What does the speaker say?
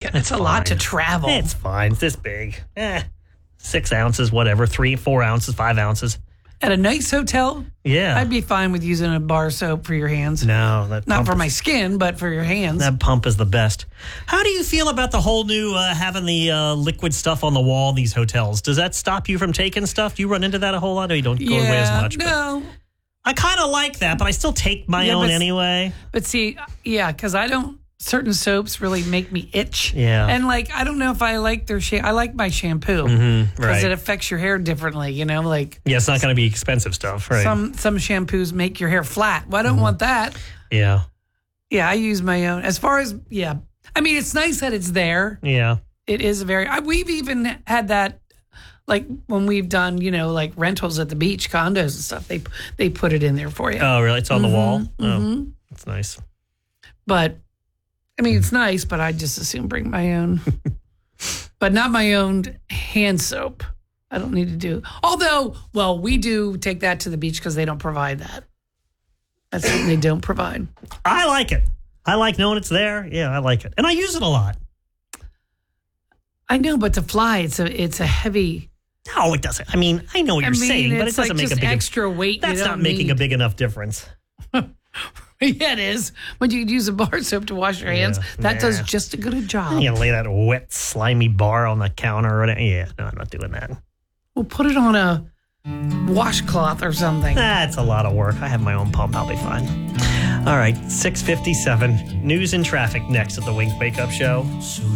It's a lot to travel. It's fine. It's this big. 6 ounces, whatever. 3, 4 ounces, 5 ounces. At a nice hotel, Yeah. I'd be fine with using a bar soap for your hands. No, Not for my skin, but for your hands. That pump is the best. How do you feel about the whole new having the liquid stuff on the wall in these hotels? Does that stop you from taking stuff? Do you run into that a whole lot? I know you don't go away as much. No. I kind of like that, but I still take my own anyway. But see, because I don't. Certain soaps really make me itch. Yeah. And I don't know if I like their I like my shampoo. Because it affects your hair differently, Yeah, it's not going to be expensive stuff, right? Some shampoos make your hair flat. Well, I don't want that. Yeah. Yeah, I use my own. As far as, I mean, it's nice that it's there. Yeah. It is we've even had that, when we've done, rentals at the beach, condos and stuff, they put it in there for you. Oh, really? It's on the wall? Oh, that's nice. But, I mean, it's nice, but I just assume bring my own. But not my own hand soap. I don't need to do. Although, we do take that to the beach because they don't provide that. That's something they don't provide. I like it. I like knowing it's there. Yeah, I like it. And I use it a lot. I know, but to fly, it's a heavy. No, it doesn't. I mean, I know what you're saying, but it doesn't make a big extra weight. That's not making a big enough difference. Yeah, it is. When you use a bar soap to wash your hands, that does just as good a job. You lay that wet, slimy bar on the counter or whatever. Yeah, no, I'm not doing that. Well, put it on a washcloth or something. That's a lot of work. I have my own pump. I'll be fine. All right, 6:57. News and traffic next at the Wink Wake Up Show.